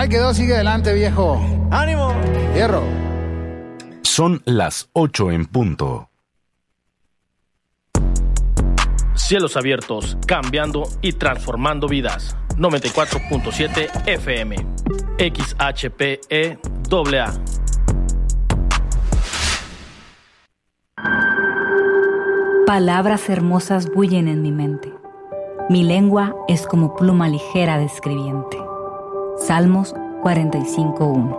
Ahí quedó, sigue adelante, viejo. ¡Ánimo! Hierro. Son las 8 en punto. Cielos abiertos, cambiando y transformando vidas. 94.7 FM. XHPE AA. Palabras hermosas bullen en mi mente. Mi lengua es como pluma ligera de escribiente. Salmos 45:1.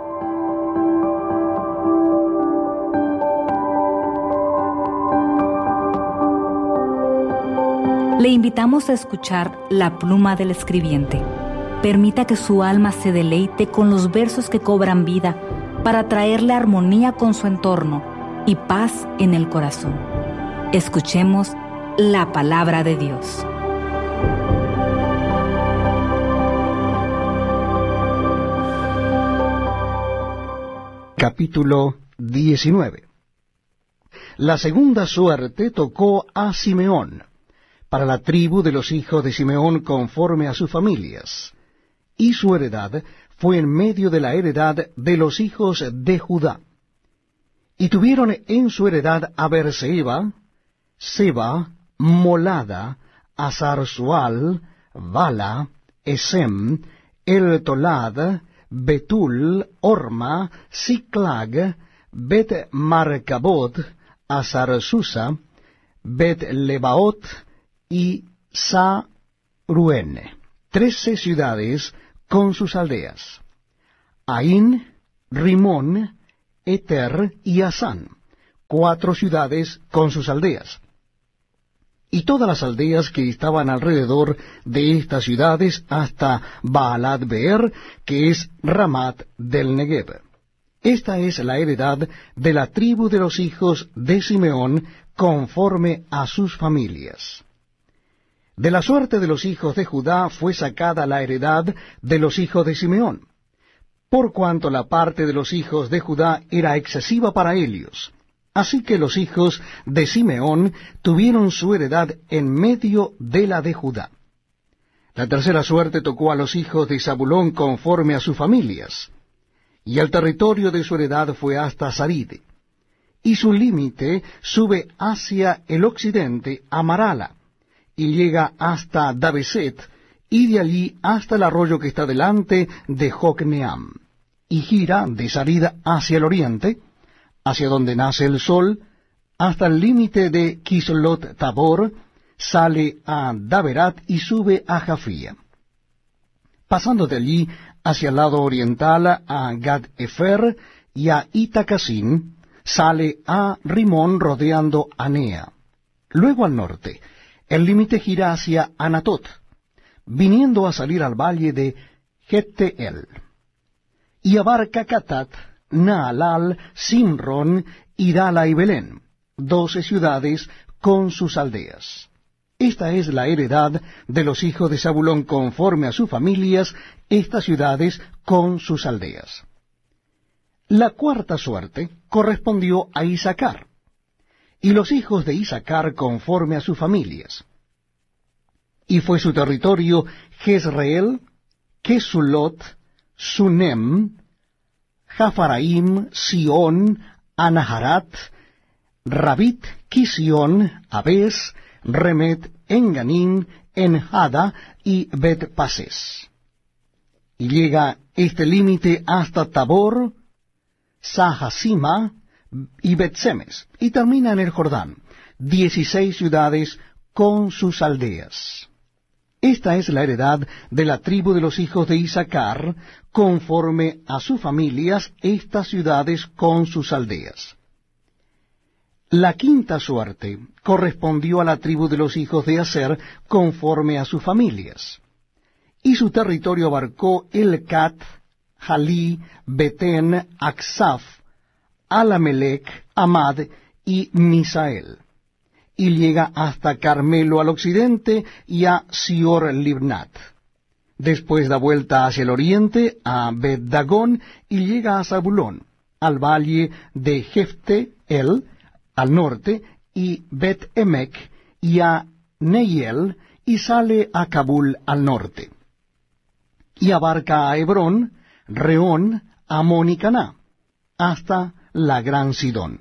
Le invitamos a escuchar la pluma del escribiente. Permita que su alma se deleite con los versos que cobran vida para traerle armonía con su entorno y paz en el corazón. Escuchemos la palabra de Dios. Capítulo 19. La segunda suerte tocó a Simeón, para la tribu de los hijos de Simeón conforme a sus familias, y su heredad fue en medio de la heredad de los hijos de Judá. Y tuvieron en su heredad a Beerseba, Seba, Molada, Azar-Sual, Bala, Esem, El-Tolad, Betul, Orma, Siclag, Bet-Marcabot, Azar-Susa, Bet-Lebaot y Sa-Ruén, 13 ciudades con sus aldeas. Ain, Rimón, Eter y Asán, 4 ciudades con sus aldeas. Y todas las aldeas que estaban alrededor de estas ciudades hasta Baalat Beer, que es Ramat del Negev. Esta es la heredad de la tribu de los hijos de Simeón conforme a sus familias. De la suerte de los hijos de Judá fue sacada la heredad de los hijos de Simeón, por cuanto la parte de los hijos de Judá era excesiva para ellos. Así que los hijos de Simeón tuvieron su heredad en medio de la de Judá. La tercera suerte tocó a los hijos de Zabulón conforme a sus familias, y el territorio de su heredad fue hasta Sarid, y su límite sube hacia el occidente a Marala, y llega hasta Dabeset, y de allí hasta el arroyo que está delante de Jocneam, y gira de Sarid hacia el oriente, hacia donde nace el sol, hasta el límite de Kislot Tabor, sale a Daberat y sube a Jafía. Pasando de allí hacia el lado oriental a Gad-Efer y a Itacasin, sale a Rimón rodeando Anea. Luego al norte, el límite gira hacia Anatot, viniendo a salir al valle de Jetteel, y abarca Catat, Naalal, Simrón, Idala y Belén, 12 ciudades con sus aldeas. Esta es la heredad de los hijos de Zabulón conforme a sus familias, estas ciudades con sus aldeas. La cuarta suerte correspondió a Isacar, y los hijos de Isacar conforme a sus familias. Y fue su territorio Jezreel, Kesulot, Sunem, Jafaraim, Sion, Anaharat, Rabit, Kisión, Abes, Remet, Enganín, Enjada y Bet-Pases. Y llega este límite hasta Tabor, Sahasima y Bet-Semes, y termina en el Jordán, 16 ciudades con sus aldeas. Esta es la heredad de la tribu de los hijos de Isacar, conforme a sus familias, estas ciudades con sus aldeas. La quinta suerte correspondió a la tribu de los hijos de Aser, conforme a sus familias. Y su territorio abarcó Elcat, Jalí, Betén, Aksaf, Alamelec, Amad y Misael. Y llega hasta Carmelo al occidente y a Sior Libnat. Después da vuelta hacia el oriente a Bet-Dagón y llega a Zabulón, al valle de Jefteel, al norte, y Bet-Emek, y a Neiel, y sale a Kabul al norte. Y abarca a Hebrón, Reón, Amón y Caná, hasta la gran Sidón.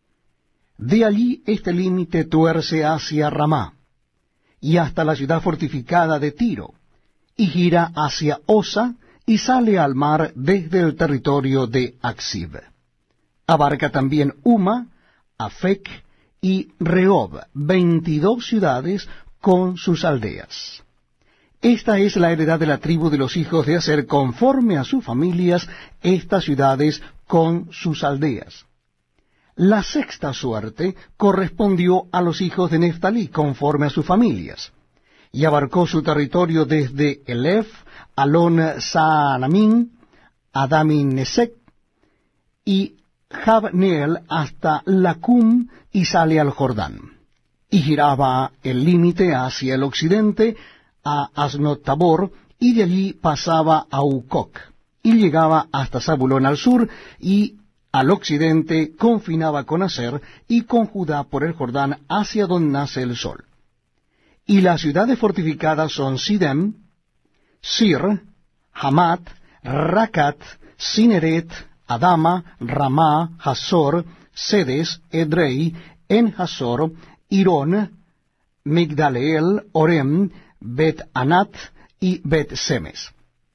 De allí este límite tuerce hacia Ramá, y hasta la ciudad fortificada de Tiro, y gira hacia Osa, y sale al mar desde el territorio de Aksib. Abarca también Uma, Afec y Rehob, 22 ciudades con sus aldeas. Esta es la heredad de la tribu de los hijos de Aser conforme a sus familias, estas ciudades con sus aldeas. La sexta suerte correspondió a los hijos de Neftalí conforme a sus familias, y abarcó su territorio desde Elef, Alon Saanamín, Adamin Nesek y Jabneel hasta Lacum, y sale al Jordán. Y giraba el límite hacia el occidente a Asnot Tabor, y de allí pasaba a Ucoc, y llegaba hasta Zabulón al sur, y al occidente confinaba con Aser y con Judá por el Jordán hacia donde nace el sol. Y las ciudades fortificadas son Sidem, Sir, Hamat, Racat, Cineret, Adama, Ramá, Hazor, Sedes, Edrei, En-Hazor, Irón, Migdaleel, Orem, Bet-Anat y Bet-Semes.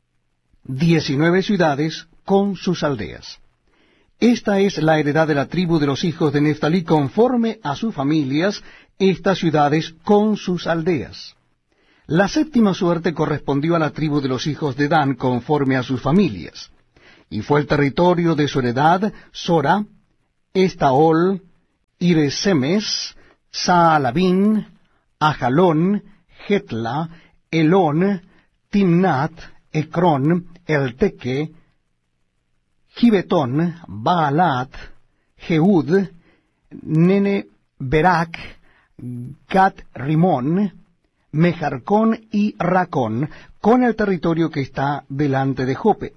19 ciudades con sus aldeas. Esta es la heredad de la tribu de los hijos de Neftalí conforme a sus familias, estas ciudades con sus aldeas. La séptima suerte correspondió a la tribu de los hijos de Dan conforme a sus familias, y fue el territorio de su heredad Sora, Estaol, Iresemes, Saalabín, Ajalón, Getla, Elón, Timnat, Ecrón, Elteque, Gibetón, Baalat, Jehud, Nene, Berak, Gat Rimón, Mejarcón y Racón, con el territorio que está delante de Jope.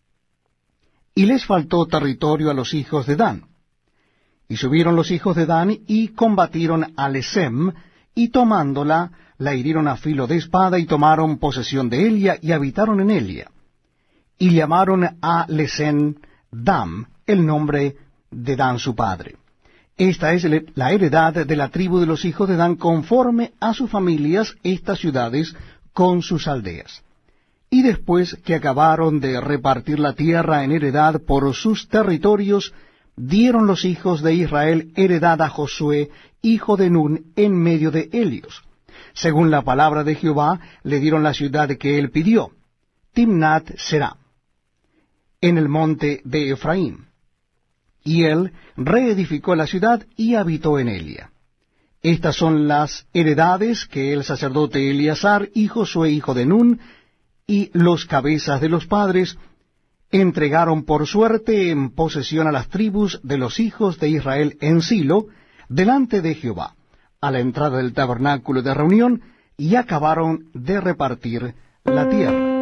Y les faltó territorio a los hijos de Dan. Y subieron los hijos de Dan y combatieron a Lesem, y tomándola, la hirieron a filo de espada, y tomaron posesión de Elia, y habitaron en Elia. Y llamaron a Lesen Dam, el nombre de Dan su padre. Esta es la heredad de la tribu de los hijos de Dan conforme a sus familias, estas ciudades con sus aldeas. Y después que acabaron de repartir la tierra en heredad por sus territorios, dieron los hijos de Israel heredad a Josué, hijo de Nun, en medio de ellos. Según la palabra de Jehová, le dieron la ciudad que él pidió, Timnat Será, en el monte de Efraín. Y él reedificó la ciudad y habitó en ella. Estas son las heredades que el sacerdote Eleazar y Josué, hijo de Nun, y los cabezas de los padres, entregaron por suerte en posesión a las tribus de los hijos de Israel en Silo, delante de Jehová, a la entrada del tabernáculo de reunión, y acabaron de repartir la tierra.